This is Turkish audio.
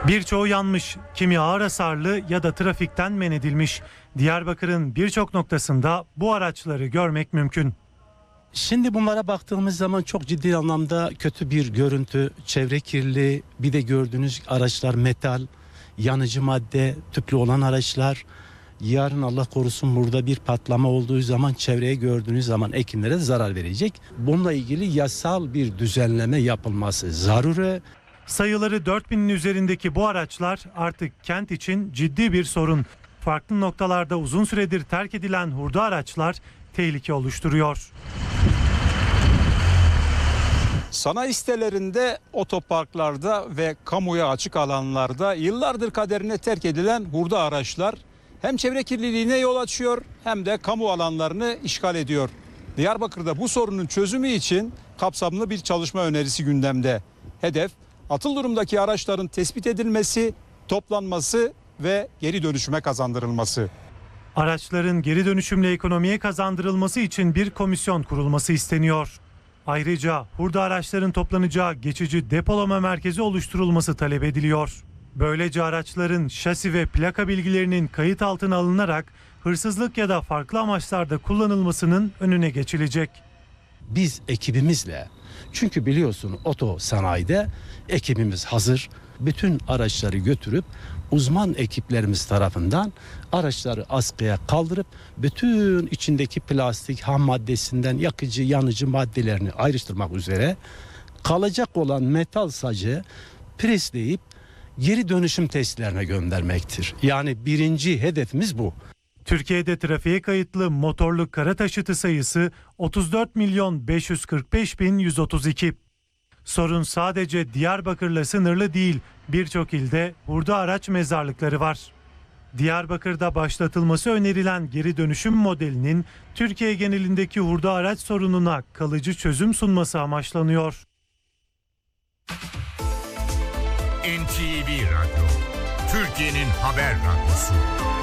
Birçoğu yanmış, kimi ağır hasarlı ya da trafikten men edilmiş. Diyarbakır'ın birçok noktasında bu araçları görmek mümkün. Şimdi bunlara baktığımız zaman çok ciddi anlamda kötü bir görüntü, çevre kirliliği, bir de gördüğünüz araçlar metal, yanıcı madde, tüplü olan araçlar. Yarın Allah korusun burada bir patlama olduğu zaman çevreye gördüğünüz zaman ekinlere zarar verecek. Bununla ilgili yasal bir düzenleme yapılması zaruri. Sayıları 4000'in üzerindeki bu araçlar artık kent için ciddi bir sorun. Farklı noktalarda uzun süredir terk edilen hurda araçlar tehlike oluşturuyor. Sanayi sitelerinde, otoparklarda ve kamuya açık alanlarda yıllardır kaderine terk edilen hurda araçlar hem çevre kirliliğine yol açıyor hem de kamu alanlarını işgal ediyor. Diyarbakır'da bu sorunun çözümü için kapsamlı bir çalışma önerisi gündemde. Hedef, atıl durumdaki araçların tespit edilmesi, toplanması ve geri dönüşüme kazandırılması. Araçların geri dönüşümle ekonomiye kazandırılması için bir komisyon kurulması isteniyor. Ayrıca hurda araçların toplanacağı geçici depolama merkezi oluşturulması talep ediliyor. Böylece araçların şasi ve plaka bilgilerinin kayıt altına alınarak hırsızlık ya da farklı amaçlarda kullanılmasının önüne geçilecek. Biz ekibimizle, çünkü biliyorsun oto sanayide ekibimiz hazır. Bütün araçları götürüp uzman ekiplerimiz tarafından araçları askıya kaldırıp bütün içindeki plastik ham maddesinden yakıcı yanıcı maddelerini ayrıştırmak üzere kalacak olan metal sacı presleyip geri dönüşüm tesislerine göndermektir. Yani birinci hedefimiz bu. Türkiye'de trafiğe kayıtlı motorlu kara taşıtı sayısı 34.545.132. Sorun sadece Diyarbakır'la sınırlı değil, birçok ilde hurda araç mezarlıkları var. Diyarbakır'da başlatılması önerilen geri dönüşüm modelinin Türkiye genelindeki hurda araç sorununa kalıcı çözüm sunması amaçlanıyor. NTV Radyo, Türkiye'nin haber radyosu.